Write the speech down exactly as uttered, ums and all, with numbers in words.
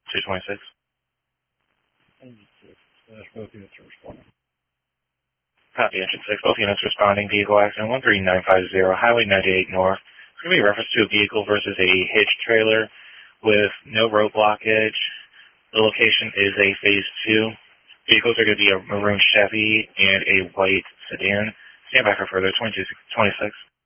two twenty-six. That's both units are responding. Copy, engine six. Both units responding. Vehicle accident one three nine five zero, Highway ninety-eight North. It's going to be a reference to a vehicle versus a hitch trailer with no road blockage. The location is a phase two. Vehicles are going to be a maroon Chevy and a white sedan. Stand by for further twenty-two twenty-six.